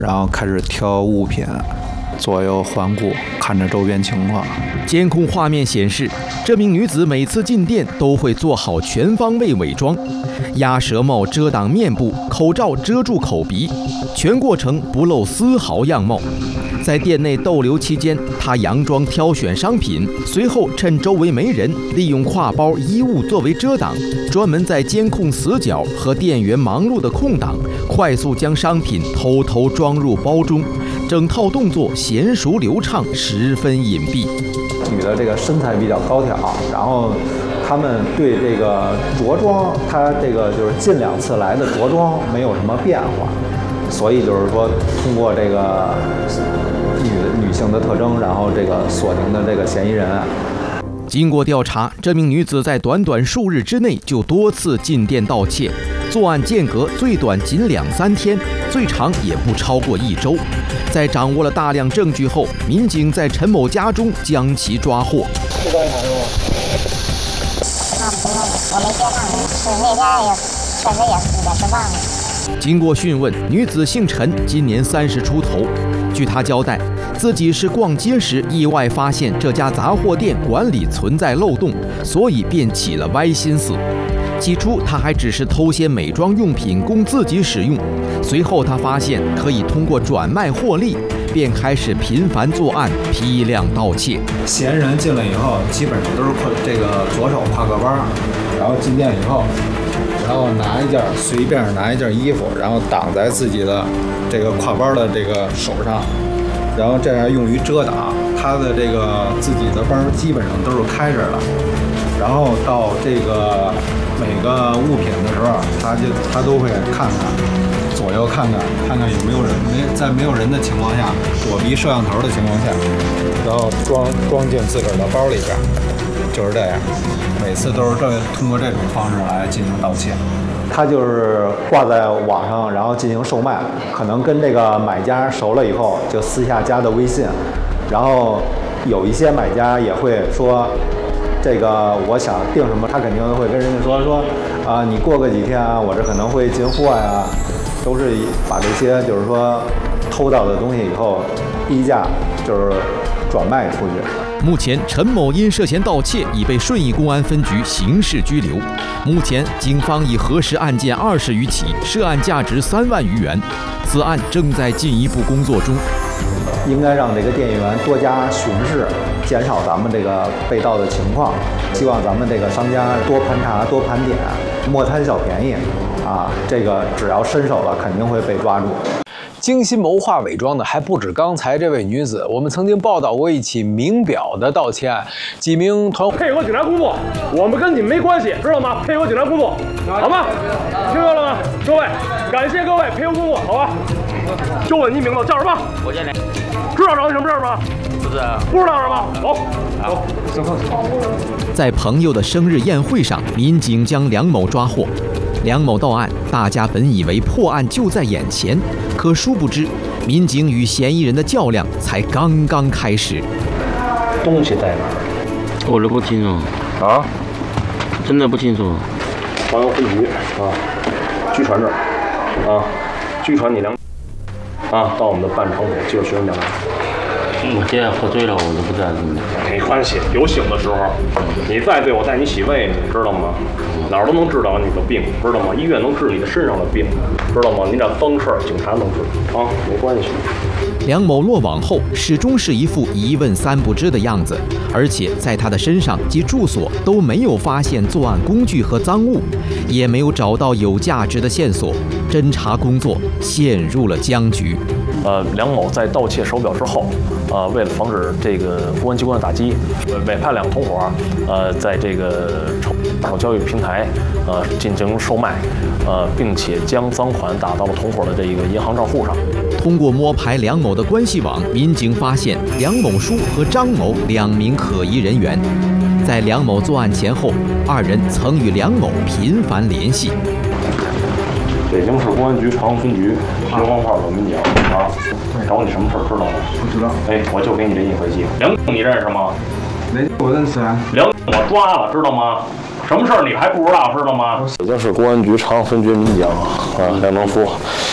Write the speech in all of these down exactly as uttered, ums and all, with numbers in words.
然后开始挑物品，左右环顾，看着周边情况。 监控画面显示，这名女子每次进店都会做好全方位伪装，鸭舌帽遮挡面部，口罩遮住口鼻，全过程不露丝毫样貌。在店内逗留期间，她佯装挑选商品，随后趁周围没人，利用挎包、衣物作为遮挡，专门在监控死角和店员忙碌的空档，快速将商品偷偷装入包中。整套动作娴熟流畅，十分隐蔽。 女的这个身材比较高挑，然后他们对这个着装，她这个就是近两次来的着装没有什么变化，所以就是说通过这个女女性的特征，然后这个锁定的这个嫌疑人。 经过调查，这名女子在短短数日之内就多次进店盗窃，作案间隔最短仅两三天，最长也不超过一周。在掌握了大量证据后，民警在陈某家中将其抓获。 是观察是吗？啊，不是，我没接上，是那天也确实也是也是忘了。 经过讯问，女子姓陈，今年三十出头。据她交代，自己是逛街时意外发现这家杂货店管理存在漏洞，所以便起了歪心思。起初，她还只是偷些美妆用品供自己使用，随后她发现可以通过转卖获利，便开始频繁作案，批量盗窃。 嫌疑人进来以后，基本上都是这个左手挎个包，然后进店以后，然后拿一件随便拿一件衣服，然后挡在自己的这个挎包的这个手上，然后这样用于遮挡。他的这个自己的包基本上都是开着的，然后到这个每个物品的时候，他就他都会看看左右，看看看看有没有人，没在没有人的情况下，躲避摄像头的情况下，然后装装进自个儿的包里边，就是这样。每次都是这通过这种方式来进行盗窃。他就是挂在网上，然后进行售卖，可能跟这个买家熟了以后，就私下加的微信，然后有一些买家也会说，这个我想订什么，他肯定会跟人家说说，啊、呃，你过个几天啊，我这可能会进货呀，都是把这些就是说偷到的东西以后低价就是转卖出去。 目前，陈某因涉嫌盗窃已被顺义公安分局刑事拘留。目前，警方已核实案件二十余起，涉案价值三万余元。此案正在进一步工作中。 应该让这个店员多加巡视，减少咱们这个被盗的情况。希望咱们这个商家多盘查、多盘点，莫贪小便宜啊！这个只要伸手了，肯定会被抓住。 精心谋划伪装的还不止刚才这位女子，我们曾经报道过一起名表的盗窃案，几名团伙配合警察工作，我们跟你没关系，知道吗？配合警察工作，好吗？听到了吗？各位，感谢各位配合工作，好吧？就问你名字叫什么？ 我叫梁。 知道找你什么事吗？ 不知道。 不知道是吧？走，走，身份。 在朋友的生日宴会上，民警将梁某抓获。梁某到案，大家本以为破案就在眼前，可殊不知，民警与嫌疑人的较量才刚刚开始。 东西在哪儿？ 我都不清楚。 啊？ 真的不清楚。 黄油分局啊，拘传这儿啊，拘传你梁啊，到我们的办场所接受询问调查。 我现在喝醉了，我都不知道怎么。 没关系，有醒的时候，你再醉，我带你洗胃呢，知道吗？哪儿都能治疗你的病，知道吗？医院能治你的身上的病，知道吗？你这脏事儿，警察能治啊，没关系。 梁某落网后，始终是一副一问三不知的样子，而且在他的身上及住所都没有发现作案工具和赃物，也没有找到有价值的线索，侦查工作陷入了僵局。 呃，梁某在盗窃手表之后，呃，为了防止这个公安机关的打击，委派两个同伙，呃，在这个二手交易平台，呃，进行售卖，呃，并且将赃款打到了同伙的这个银行账户上。 通过摸排梁某的关系网，民警发现梁某书和张某两名可疑人员。在梁某作案前后，二人曾与梁某频繁联系。 北京市公安局长安分局徐黄炮老民警啊，找你什么事儿知道吗？ 不知道。 哎，我就给你这一回机会。梁总你认识吗？ 没，我认识啊。 梁我抓了，知道吗？什么事儿你还不知道，知道吗？ 北京市公安局长安分局民警啊，梁正福。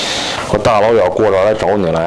我大老远过这儿来找你来。